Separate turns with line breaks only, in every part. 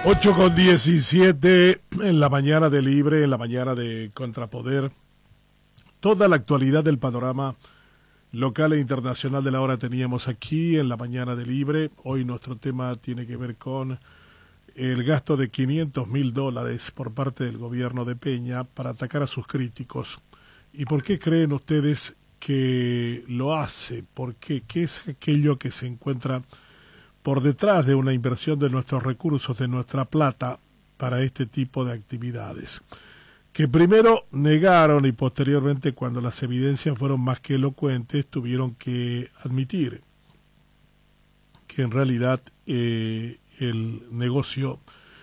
8:17 en la mañana de Libre, en la mañana de Contrapoder. Toda la actualidad del panorama local e internacional de la hora teníamos aquí en la mañana de Libre. Hoy nuestro tema tiene que ver con el gasto de $500.000 por parte del gobierno de Peña para atacar a sus críticos. ¿Y por qué creen ustedes que lo hace? ¿Por qué? ¿Qué es aquello que se encuentra por detrás de una inversión de nuestros recursos, de nuestra plata, para este tipo de actividades? Que primero negaron y posteriormente, cuando las evidencias fueron más que elocuentes, tuvieron que admitir que en realidad el negocio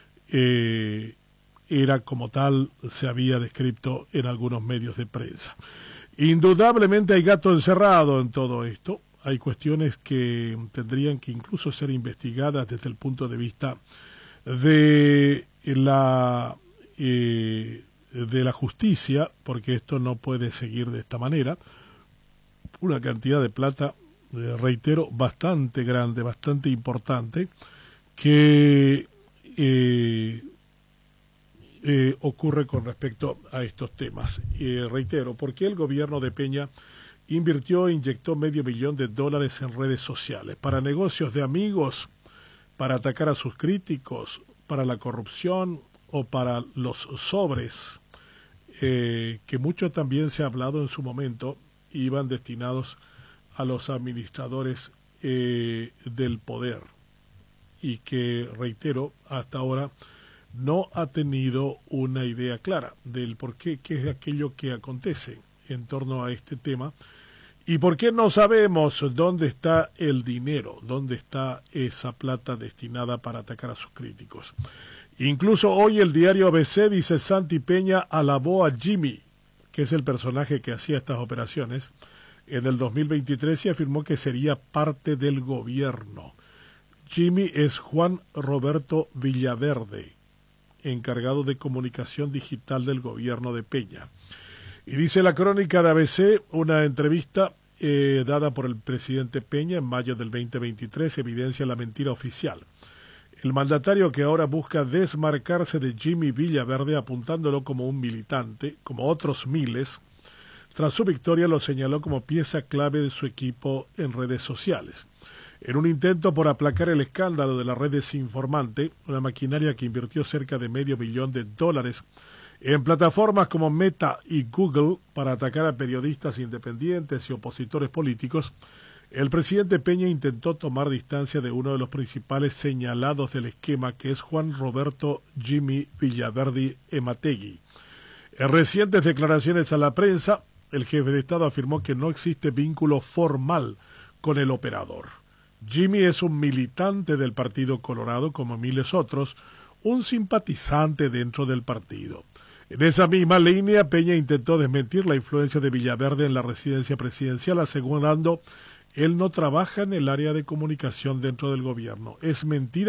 era como tal, se había descrito en algunos medios de prensa. Indudablemente hay gato encerrado en todo esto. Hay cuestiones que tendrían que incluso ser investigadas desde el punto de vista de la justicia, porque esto no puede seguir de esta manera. Una cantidad de plata, reitero, bastante grande, bastante importante, que ocurre con respecto a estos temas. Reitero, ¿por qué el gobierno de Peña inyectó $500 millones en redes sociales? ¿Para negocios de amigos? ¿Para atacar a sus críticos? ¿Para la corrupción? ¿O para los sobres? Que mucho también se ha hablado en su momento, iban destinados a los administradores del poder, y que, reitero, hasta ahora no ha tenido una idea clara del por qué es aquello que acontece en torno a este tema. ¿Y por qué no sabemos dónde está el dinero, dónde está esa plata destinada para atacar a sus críticos? Incluso hoy el diario ABC dice: Santi Peña alabó a Jimmy, que es el personaje que hacía estas operaciones, en el 2023, y afirmó que sería parte del gobierno. Jimmy es Juan Roberto Villaverde, encargado de comunicación digital del gobierno de Peña. Y dice la crónica de ABC, una entrevista dada por el presidente Peña en mayo del 2023 evidencia la mentira oficial. El mandatario, que ahora busca desmarcarse de Jimmy Villaverde apuntándolo como un militante, como otros miles, tras su victoria lo señaló como pieza clave de su equipo en redes sociales. En un intento por aplacar el escándalo de la red desinformante, una maquinaria que invirtió cerca de $500 millones en plataformas como Meta y Google para atacar a periodistas independientes y opositores políticos, el presidente Peña intentó tomar distancia de uno de los principales señalados del esquema, que es Juan Roberto Jimmy Villaverde Emategui. En recientes declaraciones a la prensa, el jefe de Estado afirmó que no existe vínculo formal con el operador. Jimmy es un militante del Partido Colorado, como miles otros, un simpatizante dentro del partido. En esa misma línea, Peña intentó desmentir la influencia de Villaverde en la residencia presidencial, asegurando: él no trabaja en el área de comunicación dentro del gobierno. Es mentira